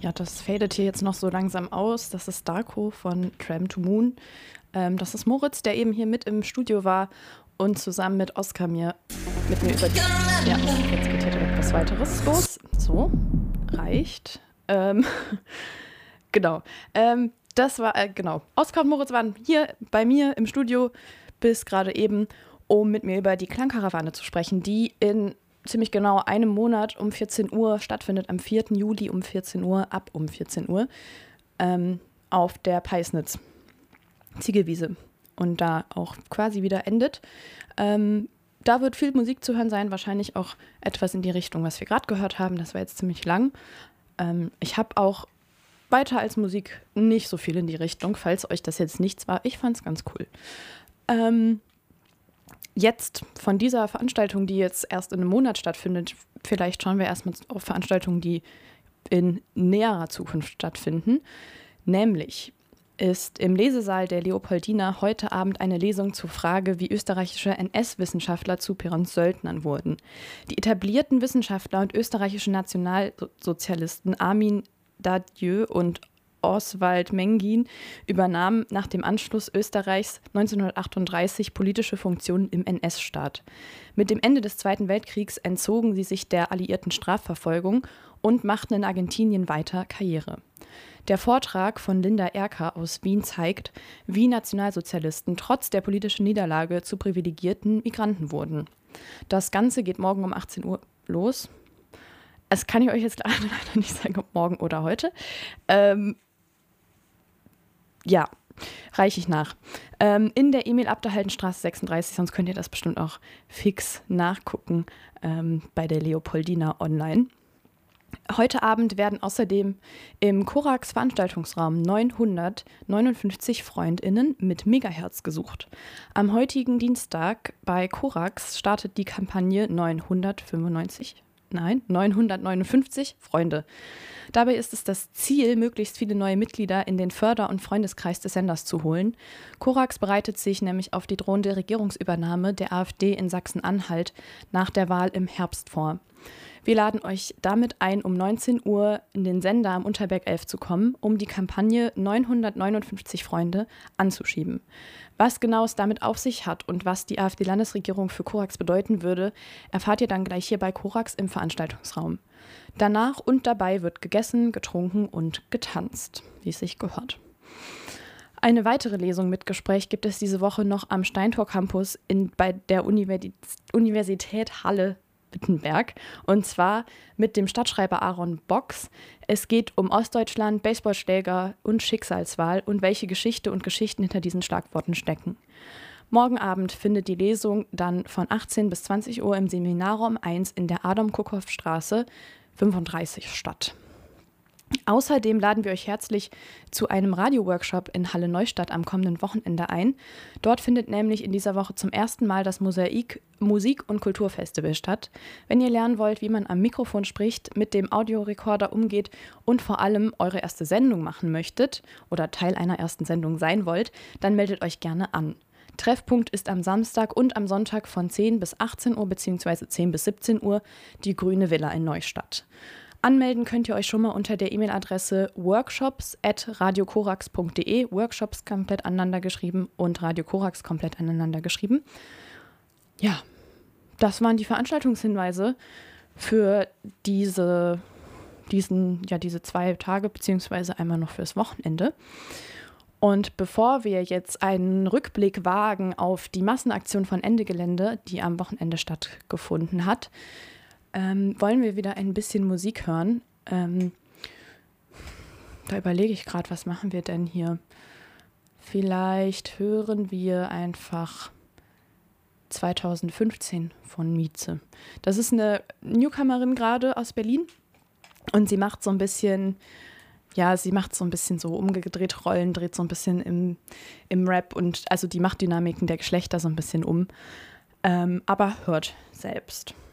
Ja, das fadet hier jetzt noch so langsam aus. Das ist Darko von Tram to Moon. Das ist Moritz, der eben hier mit im Studio war und zusammen mit Oskar mit mir über die... Ja, jetzt geht hier direkt was weiteres los. So, reicht. Genau. Das war, genau. Oskar und Moritz waren hier bei mir im Studio bis gerade eben, um mit mir über die Klangkarawane zu sprechen, die in ziemlich genau einem Monat um 14 Uhr stattfindet, am 4. Juli um 14 Uhr, ab um 14 Uhr, auf der Peisnitz Ziegelwiese und da auch quasi wieder endet. Da wird viel Musik zu hören sein, wahrscheinlich auch etwas in die Richtung, was wir gerade gehört haben. Das war jetzt ziemlich lang. Ich habe auch weiter als Musik nicht so viel in die Richtung, falls euch das jetzt nichts war. Ich fand es ganz cool. Jetzt von dieser Veranstaltung, die jetzt erst in einem Monat stattfindet, vielleicht schauen wir erstmal auf Veranstaltungen, die in näherer Zukunft stattfinden. Nämlich ist im Lesesaal der Leopoldina heute Abend eine Lesung zur Frage, wie österreichische NS-Wissenschaftler zu Perons Söldnern wurden. Die etablierten Wissenschaftler und österreichischen Nationalsozialisten Armin Dadieu und Oswald Mengin übernahmen nach dem Anschluss Österreichs 1938 politische Funktionen im NS-Staat. Mit dem Ende des Zweiten Weltkriegs entzogen sie sich der alliierten Strafverfolgung und machten in Argentinien weiter Karriere. Der Vortrag von Linda Erker aus Wien zeigt, wie Nationalsozialisten trotz der politischen Niederlage zu privilegierten Migranten wurden. Das Ganze geht morgen um 18 Uhr los. Das kann ich euch jetzt leider nicht sagen, ob morgen oder heute. Ja, reiche ich nach. In der Emil-Abderhaldenstraße 36, sonst könnt ihr das bestimmt auch fix nachgucken bei der Leopoldina online. Heute Abend werden außerdem im Korax Veranstaltungsraum 959 FreundInnen mit Megahertz gesucht. Am heutigen Dienstag bei Korax startet die Kampagne 959 Freunde. Dabei ist es das Ziel, möglichst viele neue Mitglieder in den Förder- und Freundeskreis des Senders zu holen. Korax bereitet sich nämlich auf die drohende Regierungsübernahme der AfD in Sachsen-Anhalt nach der Wahl im Herbst vor. Wir laden euch damit ein, um 19 Uhr in den Sender am Unterberg 11 zu kommen, um die Kampagne 959 Freunde anzuschieben. Was genau es damit auf sich hat und was die AfD-Landesregierung für Korax bedeuten würde, erfahrt ihr dann gleich hier bei Korax im Veranstaltungsraum. Danach und dabei wird gegessen, getrunken und getanzt, wie es sich gehört. Eine weitere Lesung mit Gespräch gibt es diese Woche noch am Steintor Campus bei der Universität Halle Wittenberg, und zwar mit dem Stadtschreiber Aaron Box. Es geht um Ostdeutschland, Baseballschläger und Schicksalswahl und welche Geschichte und Geschichten hinter diesen Schlagworten stecken. Morgen Abend findet die Lesung dann von 18 bis 20 Uhr im Seminarraum 1 in der Adam-Kuckhoff-Straße 35 statt. Außerdem laden wir euch herzlich zu einem Radio-Workshop in Halle Neustadt am kommenden Wochenende ein. Dort findet nämlich in dieser Woche zum ersten Mal das Mosaik Musik- und Kulturfestival statt. Wenn ihr lernen wollt, wie man am Mikrofon spricht, mit dem Audiorekorder umgeht und vor allem eure erste Sendung machen möchtet oder Teil einer ersten Sendung sein wollt, dann meldet euch gerne an. Treffpunkt ist am Samstag und am Sonntag von 10 bis 18 Uhr bzw. 10 bis 17 Uhr die Grüne Villa in Neustadt. Anmelden könnt ihr euch schon mal unter der E-Mail-Adresse workshops@radiokorax.de, Workshops komplett aneinander geschrieben und Radio Korax komplett aneinander geschrieben. Ja, das waren die Veranstaltungshinweise für diese 2 Tage, beziehungsweise einmal noch fürs Wochenende. Und bevor wir jetzt einen Rückblick wagen auf die Massenaktion von Ende Gelände, die am Wochenende stattgefunden hat, wollen wir wieder ein bisschen Musik hören. Da überlege ich gerade, was machen wir denn hier? Vielleicht hören wir einfach 2015 von Mieze. Das ist eine Newcomerin gerade aus Berlin und sie macht so ein bisschen so umgedreht Rollen, dreht so ein bisschen im Rap und also die Machtdynamiken der Geschlechter so ein bisschen um. Aber hört selbst.